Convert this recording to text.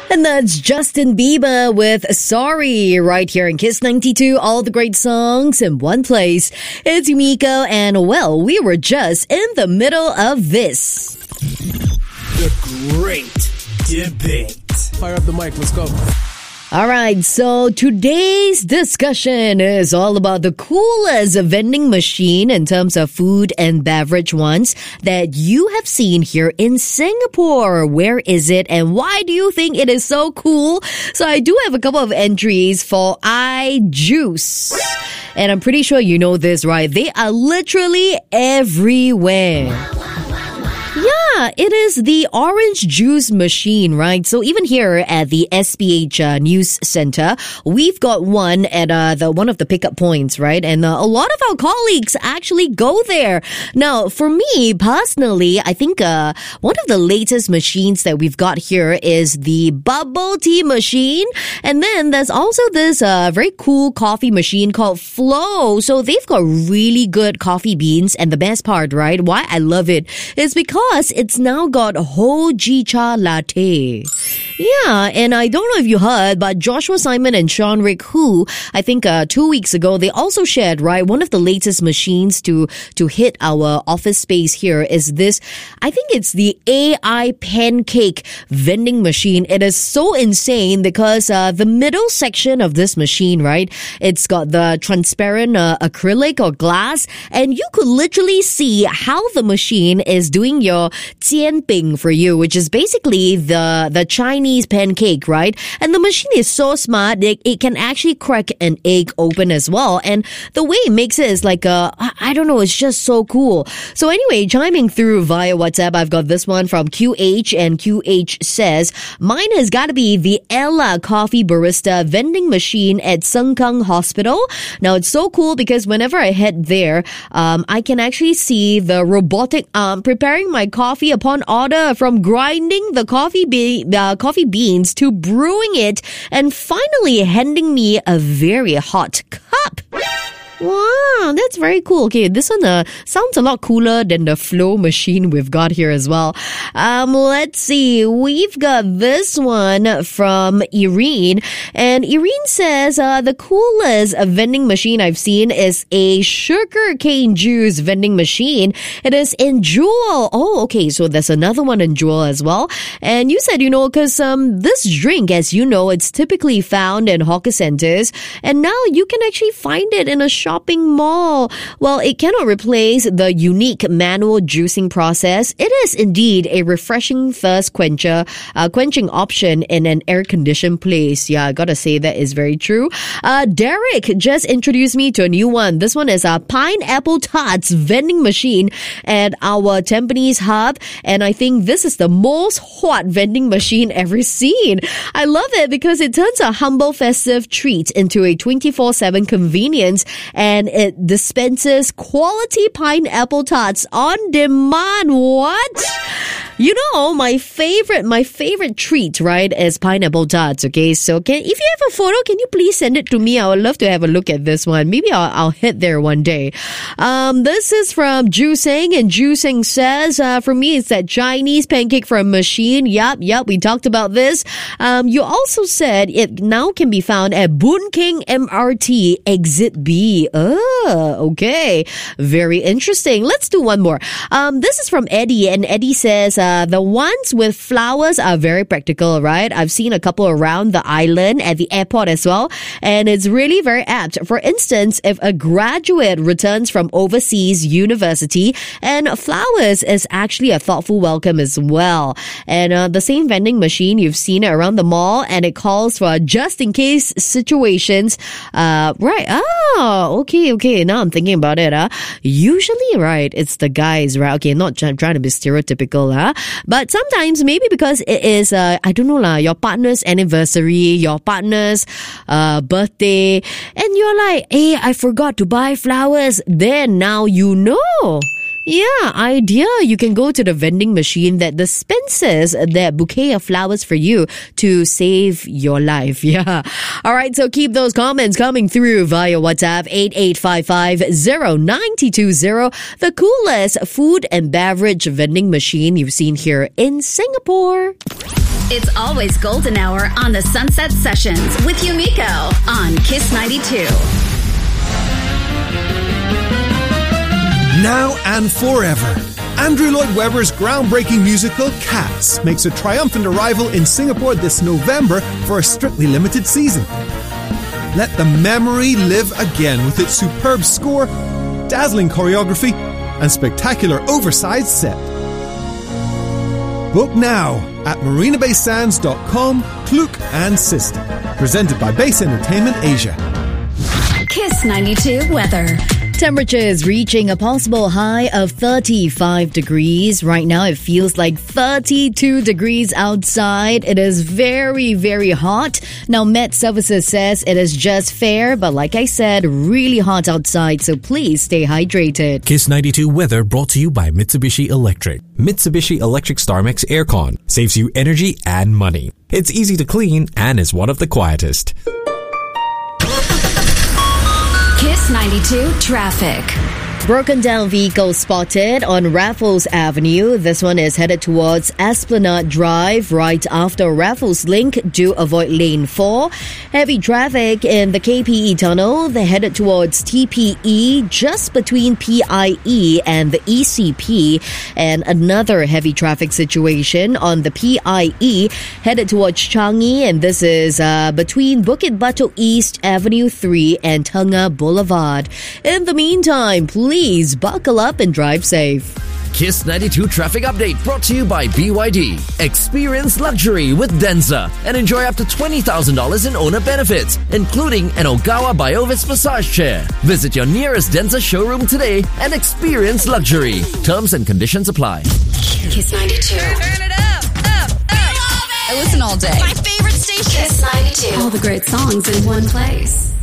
And that's Justin Bieber with Sorry right here in Kiss 92. All the great songs in one place. It's Yumiko, and well, we were just in the middle of this. The great debate. Fire up the mic, let's go. All right, so today's discussion is all about the coolest vending machine in terms of food and beverage ones that you have seen here in Singapore. Where is it and why do you think it is so cool? So I do have a couple of entries for iJuice. And I'm pretty sure you know this, right? They are literally everywhere. Yeah, it is the orange juice machine, right? So even here at the SPH News Center, we've got one at one of the pickup points, right? And a lot of our colleagues actually go there. Now, for me personally, I think one of the latest machines that we've got here is the bubble tea machine. And then there's also this very cool coffee machine called Flow. So they've got really good coffee beans. And the best part, right, why I love it is because it's now got Hojicha latte. Yeah, and I don't know if you heard, but Joshua Simon and Sean Rick Hu, I think 2 weeks ago, they also shared, right, one of the latest machines to hit our office space here is this. I think it's the AI pancake vending machine. It is so insane because the middle section of this machine, right, it's got the transparent acrylic or glass, and you could literally see how the machine is doing your jianbing for you, which is basically the Chinese pancake, right? And the machine is so smart, it can actually crack an egg open as well. And the way it makes it is like I don't know, it's just so cool. So anyway, chiming through via WhatsApp, I've got this one from QH, and QH says, mine has got to be the Ella Coffee Barista vending machine at Sengkang Hospital. Now, it's so cool because whenever I head there, I can actually see the robotic arm preparing my coffee upon order, from grinding the coffee beans to brewing it and finally handing me a very hot cup. Wow, that's very cool. Okay, this one sounds a lot cooler than the Flow machine we've got here as well. Let's see. We've got this one from Irene. And Irene says, the coolest vending machine I've seen is a sugar cane juice vending machine. It is in Jewel. Oh, okay. So there's another one in Jewel as well. And you said, because this drink, as you know, it's typically found in hawker centers. And now you can actually find it in a shopping mall. Well, it cannot replace the unique manual juicing process. It is indeed a refreshing thirst quenching option in an air-conditioned place. Yeah, I gotta say that is very true. Derek just introduced me to a new one. This one is a Pineapple Tarts vending machine at our Tampines hub. And I think this is the most hot vending machine ever seen. I love it because it turns a humble festive treat into a 24/7 convenience, and it dispenses quality pineapple tarts on demand. What? My favorite treat, right, is pineapple tarts, okay? So if you have a photo, can you please send it to me? I would love to have a look at this one. Maybe I'll hit there one day. This is from Juseng, and Juseng says, for me, it's that Chinese pancake from machine. Yup, we talked about this. You also said it now can be found at Boon Keng MRT Exit B. Okay. Very interesting. Let's do one more. This is from Eddie, and Eddie says, the ones with flowers are very practical, right? I've seen a couple around the island at the airport as well, and it's really very apt. For instance, if a graduate returns from overseas university, and flowers is actually a thoughtful welcome as well. And the same vending machine, you've seen it around the mall, and it calls for just in case situations. Right. Okay. Now I'm thinking about it. Usually, right, it's the guys, right? Okay, not trying to be stereotypical, but sometimes maybe because it is, I don't know, your partner's anniversary, your partner's birthday, and you're like, hey, I forgot to buy flowers. Then now you know. Yeah, idea. You can go to the vending machine that dispenses that bouquet of flowers for you to save your life. Yeah. All right, so keep those comments coming through via WhatsApp 88550920. The coolest food and beverage vending machine you've seen here in Singapore. It's always golden hour on the Sunset Sessions with Yumiko on Kiss 92. Now and forever, Andrew Lloyd Webber's groundbreaking musical Cats makes a triumphant arrival in Singapore this November for a strictly limited season. Let the memory live again with its superb score, dazzling choreography, and spectacular oversized set. Book now at marinabaysands.com, Klook and Sister. Presented by Base Entertainment Asia. Kiss 92 weather. Temperatures reaching a possible high of 35 degrees. Right now, it feels like 32 degrees outside. It is very, very hot. Now, Met Services says it is just fair, but like I said, really hot outside, so please stay hydrated. Kiss 92 weather brought to you by Mitsubishi Electric. Mitsubishi Electric StarMax Aircon saves you energy and money. It's easy to clean and is one of the quietest. Kiss 92 traffic. Broken down vehicle spotted on Raffles Avenue. This one is headed towards Esplanade Drive right after Raffles Link. Do avoid lane 4. Heavy traffic in the KPE tunnel. They're headed towards TPE just between PIE and the ECP. And another heavy traffic situation on the PIE headed towards Changi. And this is between Bukit Batok East Avenue 3 and Tengah Boulevard. In the meantime, please buckle up and drive safe. Kiss 92 traffic update brought to you by BYD. Experience luxury with Denza and enjoy up to $20,000 in owner benefits, including an Ogawa Biovis massage chair. Visit your nearest Denza showroom today and experience luxury. Terms and conditions apply. Kiss 92. Turn it up. I listen all day. My favorite station. Kiss 92. All the great songs in one place.